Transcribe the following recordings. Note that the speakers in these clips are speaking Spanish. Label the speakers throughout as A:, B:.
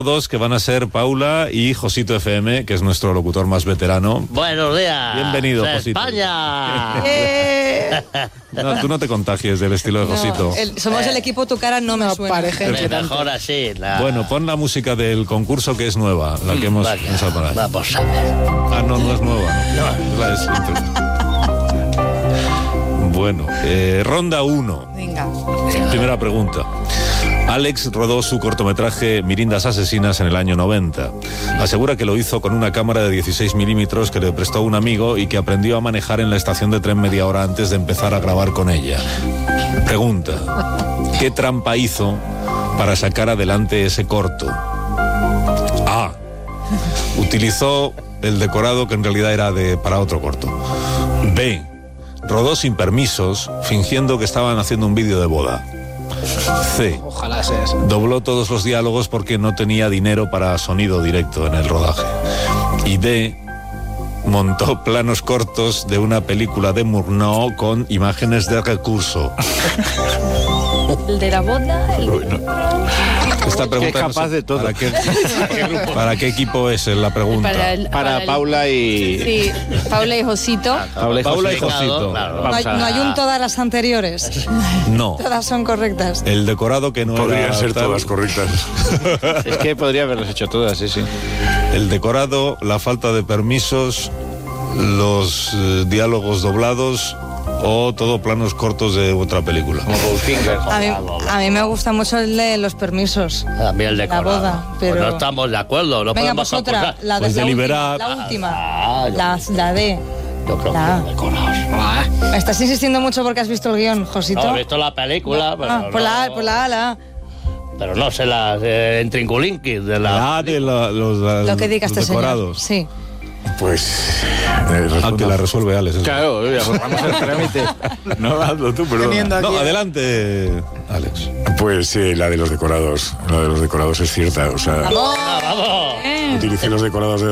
A: Dos que van a ser Paula y Josito FM, que es nuestro locutor más veterano.
B: Buenos días.
A: Bienvenido, Josito.
B: España.
A: No, tú no te contagies del estilo de Josito.
C: Somos el equipo Tu Cara No Me Suena.
B: Mejor así.
A: Bueno, pon la música del concurso, que es nueva, la que hemos pensado poner.
B: Vamos a ver.
A: Ah, no es nueva, ¿no? Es la de siempre. Bueno, ronda 1.
C: Venga.
A: Primera pregunta. Alex rodó su cortometraje Mirindas Asesinas en el año 90. Asegura que lo hizo con una cámara de 16 milímetros que le prestó un amigo y que aprendió a manejar en la estación de tren media hora antes de empezar a grabar con ella. Pregunta: ¿qué trampa hizo para sacar adelante ese corto? A. Utilizó el decorado que en realidad era para otro corto. B. Rodó sin permisos, fingiendo que estaban haciendo un vídeo de boda. C.
D: Ojalá sea eso.
A: Dobló todos los diálogos porque no tenía dinero para sonido directo en el rodaje. Y D. Montó planos cortos de una película de Murnau con imágenes de recurso.
E: El de la boda, el
A: Esta pregunta
D: es capaz de todo.
A: ¿Para qué equipo es la pregunta?
D: Para Paula y...
E: Sí, Paula y Josito.
A: Paula y Josito.
B: Claro.
C: No hay un todas las anteriores.
A: No.
C: Todas son correctas.
A: El decorado que no
F: Podrían
A: era
F: ser
A: tal.
F: todas correctas.
D: Es que podría haberlas hecho todas, sí.
A: El decorado, la falta de permisos, los diálogos doblados o todo planos cortos de otra película.
D: Como Goldfinger.
C: A mí me gusta mucho el de los permisos.
B: A mí el decorado.
C: La boda, pero...
B: Pues no estamos de acuerdo. No
C: Venga,
B: podemos
C: pues otra.
B: acusar.
C: La,
A: Pues
C: la
A: deliberar.
C: última. La D.
B: Yo creo
C: La-
B: que el decorado.
C: ¿Me estás insistindo mucho porque has visto el guión, Josito?
B: No, he visto la película, pero
C: Ah, pues la A,
B: no,
C: pues la A, la A.
B: pero no sé las Entrinculinquis de la...
A: La de
C: Lo que diga
A: los
C: este señor.
A: decorados.
C: Sí.
F: Pues...
A: Aunque la resuelve Alex. eso.
D: Claro, vamos al trámite.
F: No, hazlo tú, perdón.
A: No, adelante, Alex.
F: Pues sí, la de los decorados. La de los decorados es cierta. O sea,
B: ¡Vamos!
F: utilicé los decorados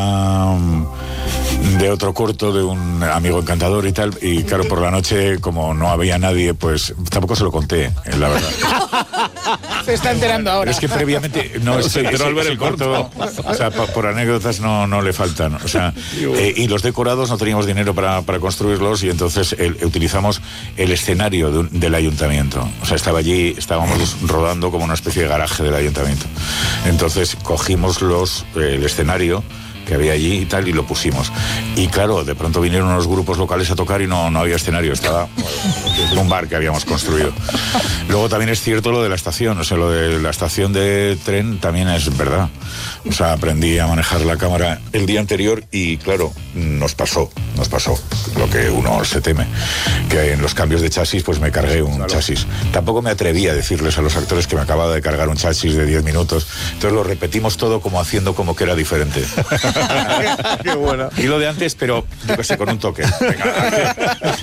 F: de otro corto de un amigo encantador y tal, y claro, por la noche, como no había nadie, pues tampoco se lo conté, la verdad.
D: Se está enterando ahora.
F: Pero es que previamente no
A: Se enteró al ver
F: ese
A: el corto.
F: O sea, por anécdotas no le faltan. O sea, y los decorados no teníamos dinero para construirlos, y entonces utilizamos el escenario del ayuntamiento. O sea, estaba allí, estábamos rodando como una especie de garaje del ayuntamiento. Entonces cogimos el escenario que había allí y tal, y lo pusimos. Y claro, de pronto vinieron unos grupos locales a tocar y no había escenario, estaba en un bar que habíamos construido. Luego también es cierto lo de la estación, o sea, lo de la estación de tren también es verdad. O sea, aprendí a manejar la cámara el día anterior y claro, nos pasó lo que uno se teme, que en los cambios de chasis pues me cargué un chasis. Tampoco me atreví a decirles a los actores que me acababa de cargar un chasis de 10 minutos, entonces lo repetimos todo como haciendo como que era diferente.
D: Qué bueno.
F: Y lo de antes, pero yo qué sé, con un toque. Venga.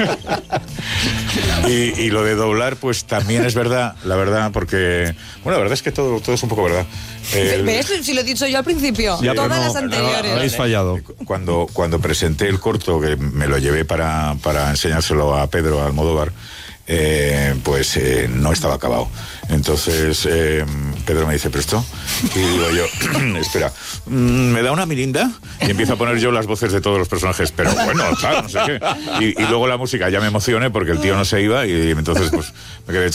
F: Y lo de doblar, pues también es verdad, la verdad, porque... Bueno, la verdad es que todo es un poco verdad.
C: ¿Ves? Si lo he dicho yo al principio.
A: Ya,
C: Todas
A: pero
C: las
A: no,
C: anteriores.
A: habéis fallado.
F: Cuando presenté el corto, que me lo llevé para enseñárselo a Pedro Almodóvar, pues no estaba acabado. Entonces Pedro me dice, ¿pero esto? Y digo yo, espera, ¿me da una mirinda? Y empiezo a poner yo las voces de todos los personajes, pero bueno, tal, no sé qué. Y luego la música, ya me emocioné porque el tío no se iba, y entonces pues me quedé...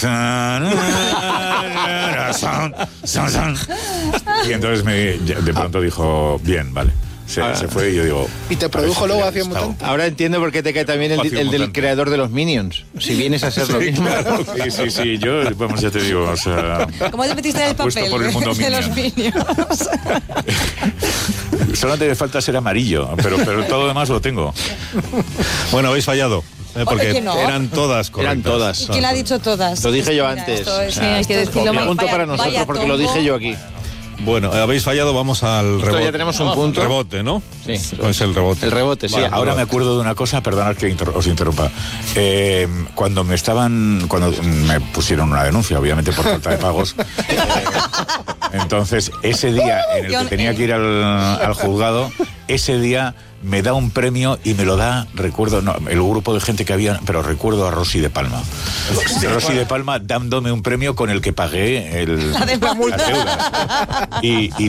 F: Y entonces de pronto dijo, bien, vale. Se fue y yo digo...
D: Y te produjo luego Acción Mutante. Ahora entiendo por qué te cae también el del creador de los Minions. Si vienes a ser lo mismo.
F: Claro, sí, yo, vamos, ya te digo, o sea...
C: ¿Cómo te metiste en el
F: apuesto
C: papel
F: por el mundo
C: de los Minions?
F: Solamente me falta ser amarillo, pero todo lo demás lo tengo.
A: Bueno, habéis fallado. Porque
C: que no.
A: eran todas correctas.
D: Eran todas.
C: ¿Quién ha dicho todas?
D: Lo dije yo
C: Mira,
D: antes.
C: esto es-
E: Sí, hay que
C: esto es-
E: decirlo.
D: Un punto para
C: vaya
D: nosotros porque lo
C: tongo.
D: dije yo aquí.
A: Bueno, habéis fallado, vamos al
D: Esto
A: rebote.
D: ya tenemos un punto.
A: Rebote, ¿no?
D: Sí.
A: Es el rebote.
D: El rebote, sí.
F: Sí, ahora me acuerdo de una cosa, perdonad que os interrumpa. Cuando me pusieron una denuncia, obviamente por falta de pagos, entonces ese día en el que tenía que ir al juzgado, ese día me da un premio y me lo da, recuerdo, no, el grupo de gente que había, pero recuerdo a Rosy de Palma. Rosy de Palma dándome un premio con el que pagué
C: La de
F: las deudas. Y